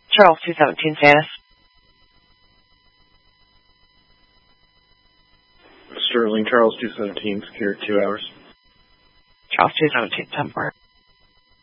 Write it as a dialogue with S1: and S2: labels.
S1: Charles 217 status.
S2: Sterling, Charles 217, secure 2 hours.
S1: Charles 217, 10-4.